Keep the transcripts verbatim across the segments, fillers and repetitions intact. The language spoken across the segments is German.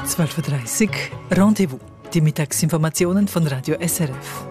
zwölf Uhr dreißig Rendezvous, die Mittagsinformationen von Radio S R F.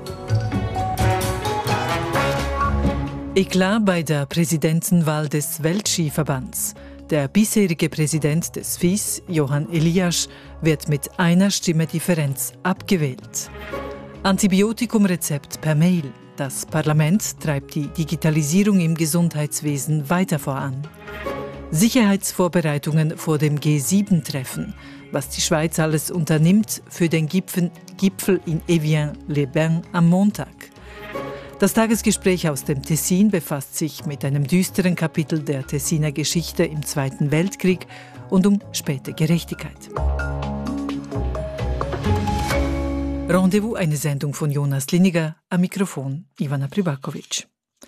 Eklat bei der Präsidentenwahl des Weltskiverbands. Der bisherige Präsident des F I S, Johan Elias, wird mit einer Stimme Differenz abgewählt. Antibiotikumrezept per Mail. Das Parlament treibt die Digitalisierung im Gesundheitswesen weiter voran. Sicherheitsvorbereitungen vor dem G sieben Treffen. Was die Schweiz alles unternimmt für den Gipfel, Gipfel in Evian-les-Bains am Montag. Das Tagesgespräch aus dem Tessin befasst sich mit einem düsteren Kapitel der Tessiner Geschichte im Zweiten Weltkrieg und um späte Gerechtigkeit. Rendezvous, eine Sendung von Jonas Liniger, am Mikrofon Ivana Pribakovic.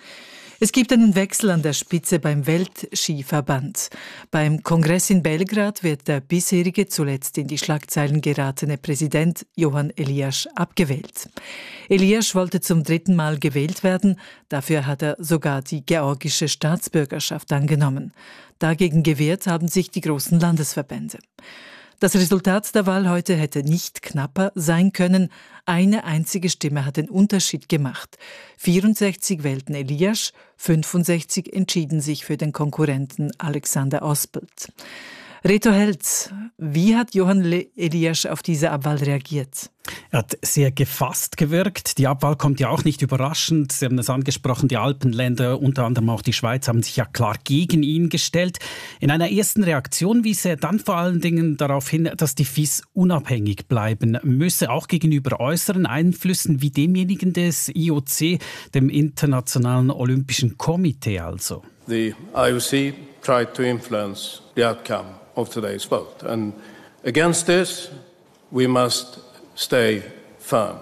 Es gibt einen Wechsel an der Spitze beim Weltskiverband. Beim Kongress in Belgrad wird der bisherige, zuletzt in die Schlagzeilen geratene Präsident Johan Elias abgewählt. Elias wollte zum dritten Mal gewählt werden, dafür hat er sogar die georgische Staatsbürgerschaft angenommen. Dagegen gewehrt haben sich die großen Landesverbände. Das Resultat der Wahl heute hätte nicht knapper sein können. Eine einzige Stimme hat den Unterschied gemacht. vierundsechzig wählten Elias, fünfundsechzig entschieden sich für den Konkurrenten Alexander Ospelt. Reto Held, wie hat Johan Elias auf diese Abwahl reagiert? Er hat sehr gefasst gewirkt. Die Abwahl kommt ja auch nicht überraschend. Sie haben es angesprochen, die Alpenländer, unter anderem auch die Schweiz, haben sich ja klar gegen ihn gestellt. In einer ersten Reaktion wies er dann vor allen Dingen darauf hin, dass die F I S unabhängig bleiben müsse, auch gegenüber äußeren Einflüssen wie demjenigen des I O C, dem Internationalen Olympischen Komitee also. The I O C tried to influence the outcome of today's vote. And against this, we must stay firm,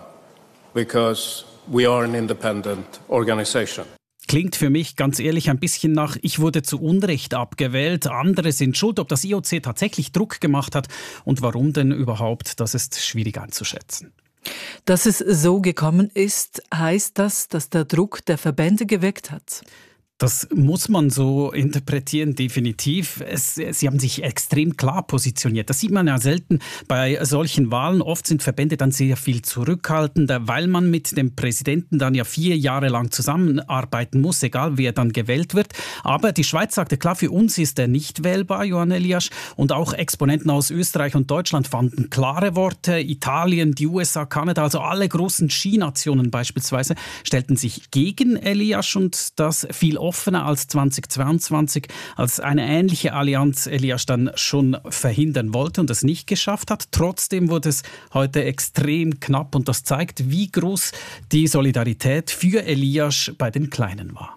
because we are an independent organization. Klingt für mich ganz ehrlich ein bisschen nach, ich wurde zu Unrecht abgewählt, andere sind schuld. Ob das I O C tatsächlich Druck gemacht hat und warum denn überhaupt, das ist schwierig einzuschätzen. Dass es so gekommen ist, heißt das, dass der Druck der Verbände geweckt hat? Das muss man so interpretieren, definitiv. Es, sie haben sich extrem klar positioniert. Das sieht man ja selten bei solchen Wahlen. Oft sind Verbände dann sehr viel zurückhaltender, weil man mit dem Präsidenten dann ja vier Jahre lang zusammenarbeiten muss, egal wer dann gewählt wird. Aber die Schweiz sagte klar, für uns ist er nicht wählbar, Johan Elias. Und auch Exponenten aus Österreich und Deutschland fanden klare Worte. Italien, die U S A, Kanada, also alle großen Skinationen beispielsweise, stellten sich gegen Elias und das fiel offener als zweitausendzweiundzwanzig, als eine ähnliche Allianz Elias dann schon verhindern wollte und es nicht geschafft hat. Trotzdem wurde es heute extrem knapp und das zeigt, wie groß die Solidarität für Elias bei den Kleinen war.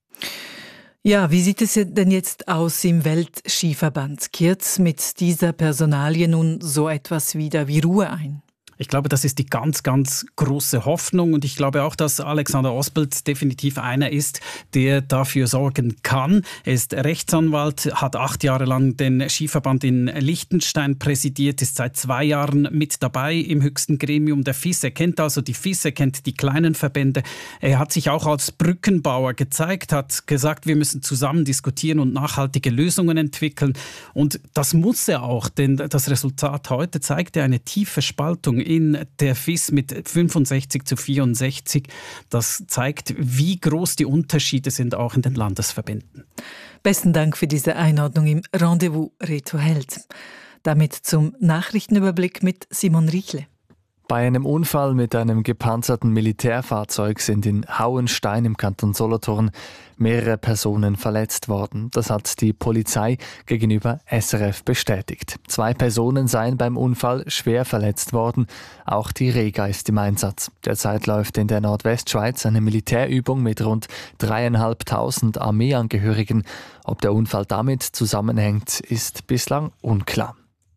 Ja, wie sieht es denn jetzt aus im Weltskiverband? Kehrt mit dieser Personalie nun so etwas wieder wie Ruhe ein? Ich glaube, das ist die ganz, ganz große Hoffnung und ich glaube auch, dass Alexander Ospelt definitiv einer ist, der dafür sorgen kann. Er ist Rechtsanwalt, hat acht Jahre lang den Skiverband in Liechtenstein präsidiert, ist seit zwei Jahren mit dabei im höchsten Gremium der F I S. Er kennt also die F I S, er kennt die kleinen Verbände. Er hat sich auch als Brückenbauer gezeigt, hat gesagt, wir müssen zusammen diskutieren und nachhaltige Lösungen entwickeln. Und das muss er auch, denn das Resultat heute zeigte eine tiefe Spaltung in der F I S mit fünfundsechzig zu vierundsechzig. Das zeigt, wie groß die Unterschiede sind, auch in den Landesverbänden. Besten Dank für diese Einordnung im Rendezvous, Reto Held. Damit zum Nachrichtenüberblick mit Simon Riechle. Bei einem Unfall mit einem gepanzerten Militärfahrzeug sind in Hauenstein im Kanton Solothurn mehrere Personen verletzt worden. Das hat die Polizei gegenüber S R F bestätigt. Zwei Personen seien beim Unfall schwer verletzt worden. Auch die Rega ist im Einsatz. Derzeit läuft in der Nordwestschweiz eine Militärübung mit rund dreieinhalbtausend Armeeangehörigen. Ob der Unfall damit zusammenhängt, ist bislang unklar.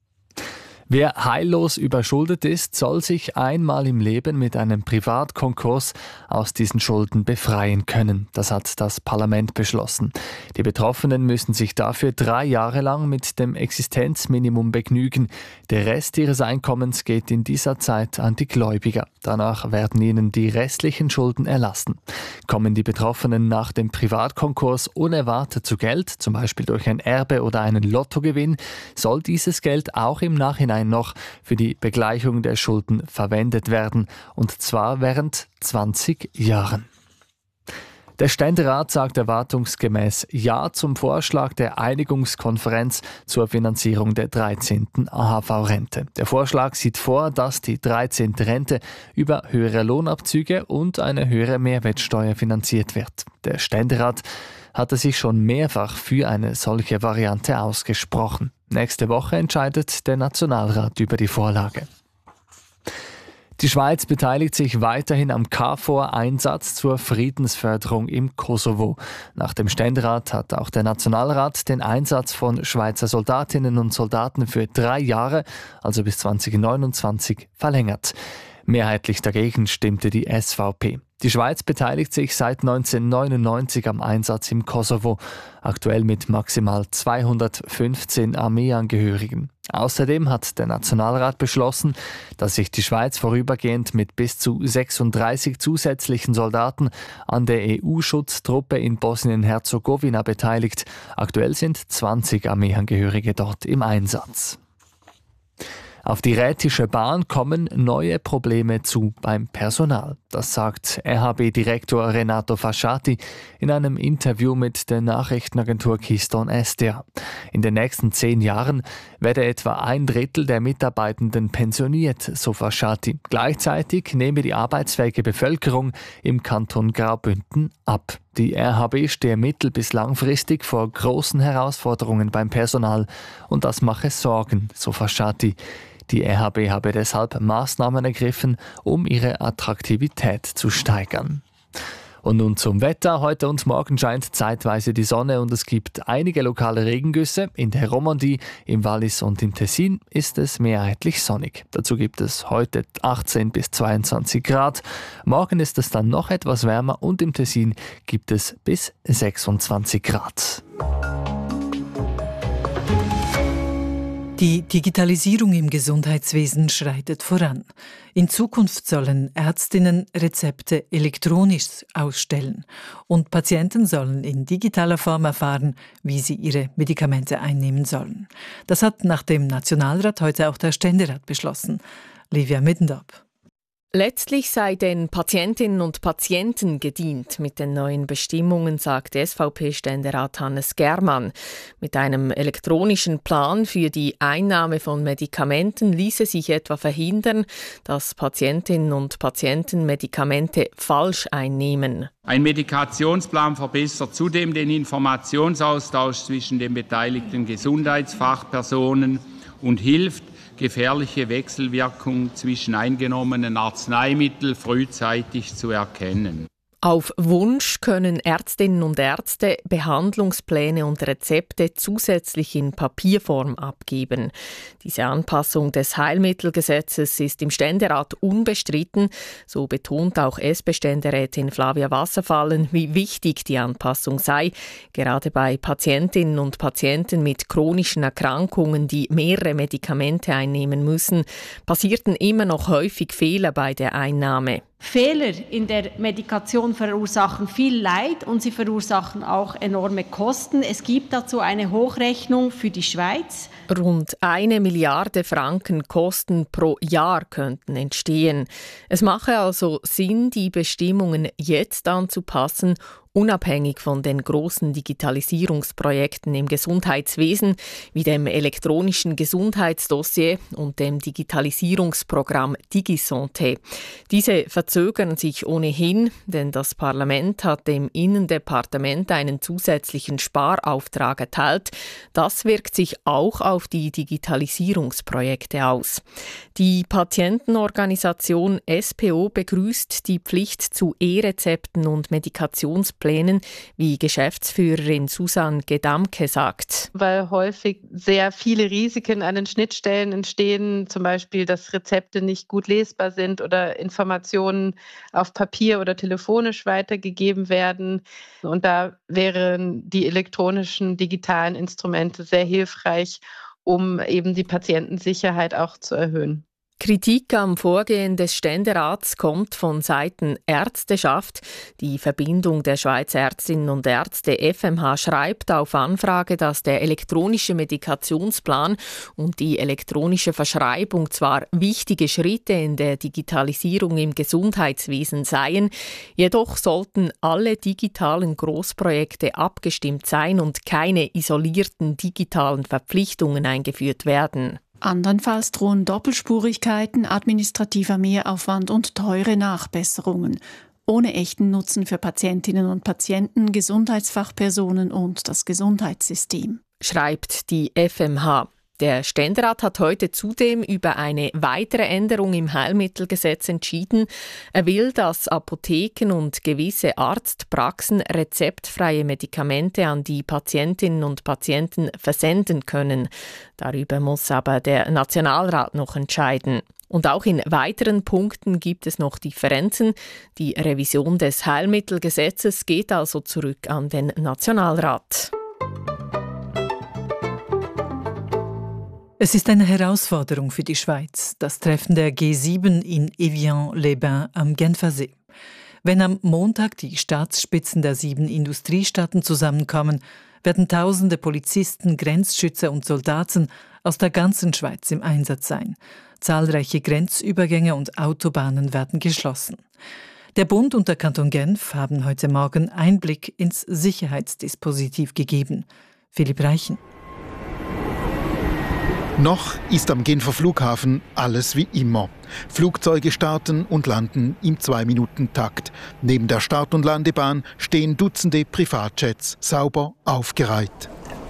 Wer heillos überschuldet ist, soll sich einmal im Leben mit einem Privatkonkurs aus diesen Schulden befreien können. Das hat das Parlament beschlossen. Die Betroffenen müssen sich dafür drei Jahre lang mit dem Existenzminimum begnügen. Der Rest ihres Einkommens geht in dieser Zeit an die Gläubiger. Danach werden ihnen die restlichen Schulden erlassen. Kommen die Betroffenen nach dem Privatkonkurs unerwartet zu Geld, zum Beispiel durch ein Erbe oder einen Lottogewinn, soll dieses Geld auch im Nachhinein Schuldschein noch für die Begleichung der Schulden verwendet werden, und zwar während zwanzig Jahren. Der Ständerat sagt erwartungsgemäß Ja zum Vorschlag der Einigungskonferenz zur Finanzierung der dreizehnten A H V-Rente. Der Vorschlag sieht vor, dass die dreizehnte Rente über höhere Lohnabzüge und eine höhere Mehrwertsteuer finanziert wird. Der Ständerat hatte sich schon mehrfach für eine solche Variante ausgesprochen. Nächste Woche entscheidet der Nationalrat über die Vorlage. Die Schweiz beteiligt sich weiterhin am K F O R-Einsatz zur Friedensförderung im Kosovo. Nach dem Ständerat hat auch der Nationalrat den Einsatz von Schweizer Soldatinnen und Soldaten für drei Jahre, also bis zwanzig neunundzwanzig, verlängert. Mehrheitlich dagegen stimmte die S V P. Die Schweiz beteiligt sich seit neunzehnhundertneunundneunzig am Einsatz im Kosovo, aktuell mit maximal zweihundertfünfzehn Armeeangehörigen. Außerdem hat der Nationalrat beschlossen, dass sich die Schweiz vorübergehend mit bis zu sechsunddreißig zusätzlichen Soldaten an der E U-Schutztruppe in Bosnien-Herzegowina beteiligt. Aktuell sind zwanzig Armeeangehörige dort im Einsatz. Auf die Rätische Bahn kommen neue Probleme zu beim Personal. Das sagt R H B-Direktor Renato Fasciati in einem Interview mit der Nachrichtenagentur Keystone S D A. In den nächsten zehn Jahren werde etwa ein Drittel der Mitarbeitenden pensioniert, so Fasciati. Gleichzeitig nehme die arbeitsfähige Bevölkerung im Kanton Graubünden ab. Die R H B stehe mittel- bis langfristig vor großen Herausforderungen beim Personal und das mache Sorgen, so Fasciati. Die R H B habe deshalb Maßnahmen ergriffen, um ihre Attraktivität zu steigern. Und nun zum Wetter. Heute und morgen scheint zeitweise die Sonne und es gibt einige lokale Regengüsse. In der Romandie, im Wallis und im Tessin ist es mehrheitlich sonnig. Dazu gibt es heute achtzehn bis zweiundzwanzig Grad. Morgen ist es dann noch etwas wärmer und im Tessin gibt es bis sechsundzwanzig Grad. Die Digitalisierung im Gesundheitswesen schreitet voran. In Zukunft sollen Ärztinnen Rezepte elektronisch ausstellen und Patienten sollen in digitaler Form erfahren, wie sie ihre Medikamente einnehmen sollen. Das hat nach dem Nationalrat heute auch der Ständerat beschlossen. Livia Middendorp. Letztlich sei den Patientinnen und Patienten gedient mit den neuen Bestimmungen, sagt S V P-Ständerat Hannes Germann. Mit einem elektronischen Plan für die Einnahme von Medikamenten ließe sich etwa verhindern, dass Patientinnen und Patienten Medikamente falsch einnehmen. Ein Medikationsplan verbessert zudem den Informationsaustausch zwischen den beteiligten Gesundheitsfachpersonen und hilft, gefährliche Wechselwirkungen zwischen eingenommenen Arzneimitteln frühzeitig zu erkennen. Auf Wunsch können Ärztinnen und Ärzte Behandlungspläne und Rezepte zusätzlich in Papierform abgeben. Diese Anpassung des Heilmittelgesetzes ist im Ständerat unbestritten. So betont auch S P-Ständerätin Flavia Wasserfallen, wie wichtig die Anpassung sei. Gerade bei Patientinnen und Patienten mit chronischen Erkrankungen, die mehrere Medikamente einnehmen müssen, passierten immer noch häufig Fehler bei der Einnahme. Fehler in der Medikation verursachen viel Leid und sie verursachen auch enorme Kosten. Es gibt dazu eine Hochrechnung für die Schweiz. Rund eine Milliarde Franken Kosten pro Jahr könnten entstehen. Es mache also Sinn, die Bestimmungen jetzt anzupassen, unabhängig von den großen Digitalisierungsprojekten im Gesundheitswesen wie dem elektronischen Gesundheitsdossier und dem Digitalisierungsprogramm DigiSanté. Diese verzögern sich ohnehin, denn das Parlament hat dem Innendepartement einen zusätzlichen Sparauftrag erteilt. Das wirkt sich auch auf die Digitalisierungsprojekte aus. Die Patientenorganisation S P O begrüßt die Pflicht zu E-Rezepten und Medikationsplänen, wie Geschäftsführerin Susanne Gedamke sagt. Weil häufig sehr viele Risiken an den Schnittstellen entstehen, zum Beispiel, dass Rezepte nicht gut lesbar sind oder Informationen auf Papier oder telefonisch weitergegeben werden. Und da wären die elektronischen, digitalen Instrumente sehr hilfreich, um eben die Patientensicherheit auch zu erhöhen. Kritik am Vorgehen des Ständerats kommt von Seiten Ärzteschaft. Die Verbindung der Schweizer Ärztinnen und Ärzte F M H schreibt auf Anfrage, dass der elektronische Medikationsplan und die elektronische Verschreibung zwar wichtige Schritte in der Digitalisierung im Gesundheitswesen seien, jedoch sollten alle digitalen Großprojekte abgestimmt sein und keine isolierten digitalen Verpflichtungen eingeführt werden. Andernfalls drohen Doppelspurigkeiten, administrativer Mehraufwand und teure Nachbesserungen, ohne echten Nutzen für Patientinnen und Patienten, Gesundheitsfachpersonen und das Gesundheitssystem, schreibt die F M H. Der Ständerat hat heute zudem über eine weitere Änderung im Heilmittelgesetz entschieden. Er will, dass Apotheken und gewisse Arztpraxen rezeptfreie Medikamente an die Patientinnen und Patienten versenden können. Darüber muss aber der Nationalrat noch entscheiden. Und auch in weiteren Punkten gibt es noch Differenzen. Die Revision des Heilmittelgesetzes geht also zurück an den Nationalrat. Es ist eine Herausforderung für die Schweiz, das Treffen der G sieben in Evian-les-Bains am Genfersee. Wenn am Montag die Staatsspitzen der sieben Industriestaaten zusammenkommen, werden tausende Polizisten, Grenzschützer und Soldaten aus der ganzen Schweiz im Einsatz sein. Zahlreiche Grenzübergänge und Autobahnen werden geschlossen. Der Bund und der Kanton Genf haben heute Morgen Einblick ins Sicherheitsdispositiv gegeben. Philipp Reichen. Noch ist am Genfer Flughafen alles wie immer. Flugzeuge starten und landen im Zwei-Minuten-Takt. Neben der Start- und Landebahn stehen Dutzende Privatjets, sauber aufgereiht.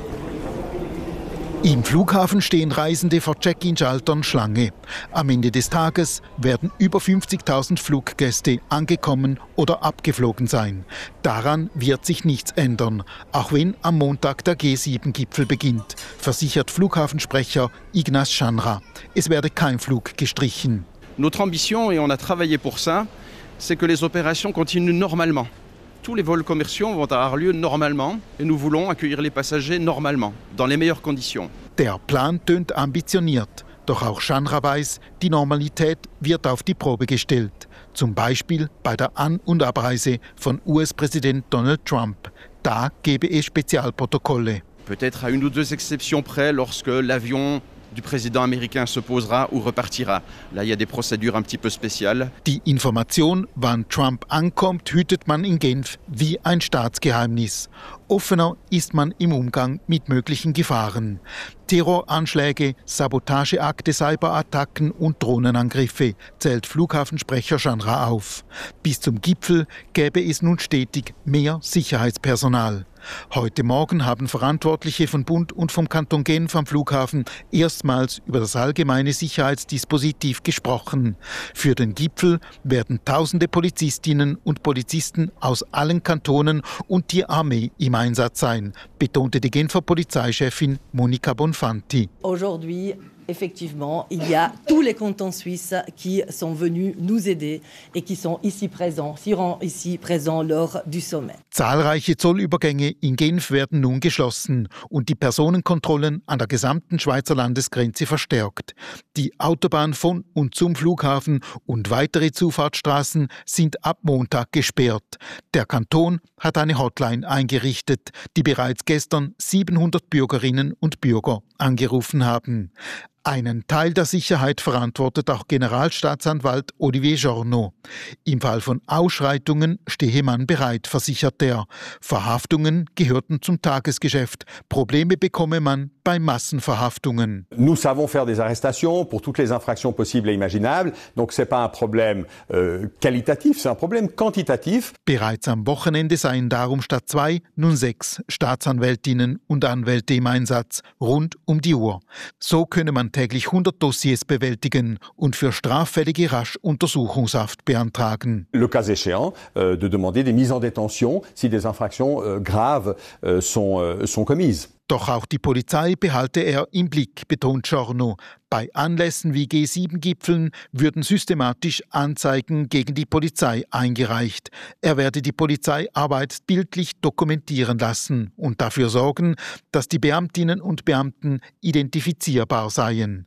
Im Flughafen stehen Reisende vor Check-in-Schaltern Schlange. Am Ende des Tages werden über fünfzigtausend Fluggäste angekommen oder abgeflogen sein. Daran wird sich nichts ändern, auch wenn am Montag der G sieben Gipfel beginnt, versichert Flughafensprecher Ignace Chanra. Es werde kein Flug gestrichen. Notre ambition, et on a travaillé pour ça, c'est que les opérations continuent normalement. Tous les vols commerciaux vont avoir lieu normalement et nous voulons accueillir les passagers normalement, dans les meilleures conditions. Der Plan tönt ambitioniert, doch auch Chanra weiß, die Normalität wird auf die Probe gestellt. Zum Beispiel bei der An- und Abreise von U S-Präsident Donald Trump. Da gebe es Spezialprotokolle. Peut-être à une ou deux exceptions près lorsque l'avion du président américain se posera ou repartira. Là, il y a des procédures un petit peu spéciales. Die Information, wann Trump ankommt, hütet man in Genf wie ein Staatsgeheimnis. Offener ist man im Umgang mit möglichen Gefahren. Terroranschläge, Sabotageakte, Cyberattacken und Drohnenangriffe zählt Flughafensprecher Chanra auf. Bis zum Gipfel gäbe es nun stetig mehr Sicherheitspersonal. Heute Morgen haben Verantwortliche von Bund und vom Kanton Genf am Flughafen erstmals über das allgemeine Sicherheitsdispositiv gesprochen. Für den Gipfel werden tausende Polizistinnen und Polizisten aus allen Kantonen und die Armee im Einsatz sein, betonte die Genfer Polizeichefin Monika Bonfanti. Aujourd'hui, effectivement, il y a tous les cantons suisses qui sont venus nous aider et qui sont ici présents, seront ici présents lors du sommet. Zahlreiche Zollübergänge in Genf werden nun geschlossen und die Personenkontrollen an der gesamten Schweizer Landesgrenze verstärkt. Die Autobahn von und zum Flughafen und weitere Zufahrtsstraßen sind ab Montag gesperrt. Der Kanton hat eine Hotline eingerichtet, die bereits gestern siebenhundert Bürgerinnen und Bürger angerufen haben. Einen Teil der Sicherheit verantwortet auch Generalstaatsanwalt Olivier Journo. Im Fall von Ausschreitungen stehe man bereit, versichert er. Verhaftungen gehörten zum Tagesgeschäft. Probleme bekomme man bei Massenverhaftungen. Nous savons faire des arrestations pour toutes les infractions possibles et imaginables. Donc c'est pas un problème euh, qualitatif, c'est un problème quantitatif. Bereits am Wochenende seien darum statt zwei nun sechs Staatsanwältinnen und Anwälte im Einsatz, rund um die Uhr. So könne man täglich hundert Dossiers bewältigen und für Straffällige rasch Untersuchungshaft beantragen. Le cas échéant, euh, de demander des mises en détention si des infractions euh, graves euh, sont, euh, sont commises. Doch auch die Polizei behalte er im Blick, betont Journo. Bei Anlässen wie G sieben Gipfeln würden systematisch Anzeigen gegen die Polizei eingereicht. Er werde die Polizeiarbeit bildlich dokumentieren lassen und dafür sorgen, dass die Beamtinnen und Beamten identifizierbar seien.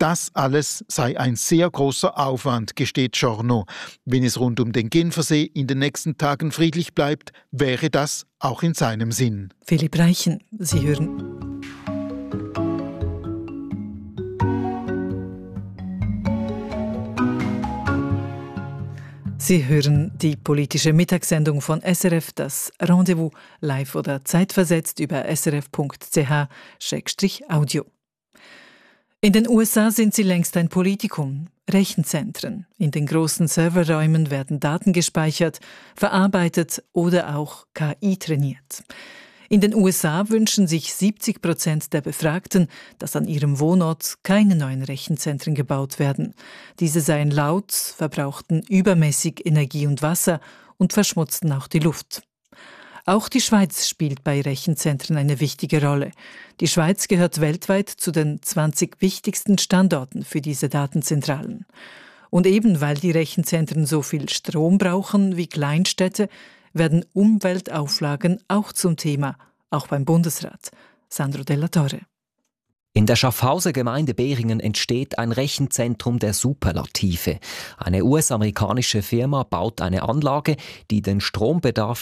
Das alles sei ein sehr großer Aufwand, gesteht Giorno. Wenn es rund um den Genfersee in den nächsten Tagen friedlich bleibt, wäre das auch in seinem Sinn. Philipp Reichen, Sie hören. Sie hören die politische Mittagssendung von S R F, das Rendezvous, live oder zeitversetzt über s r f punkt c h slash audio. In den U S A sind sie längst ein Politikum. Rechenzentren. In den großen Serverräumen werden Daten gespeichert, verarbeitet oder auch K I trainiert. In den U S A wünschen sich siebzig Prozent der Befragten, dass an ihrem Wohnort keine neuen Rechenzentren gebaut werden. Diese seien laut, verbrauchten übermäßig Energie und Wasser und verschmutzten auch die Luft. Auch die Schweiz spielt bei Rechenzentren eine wichtige Rolle. Die Schweiz gehört weltweit zu den zwanzig wichtigsten Standorten für diese Datenzentralen. Und eben weil die Rechenzentren so viel Strom brauchen wie Kleinstädte, werden Umweltauflagen auch zum Thema, auch beim Bundesrat. Sandro Della Torre. In der Schaffhauser Gemeinde Behringen entsteht ein Rechenzentrum der Superlative. Eine U S-amerikanische Firma baut eine Anlage, die den Strombedarf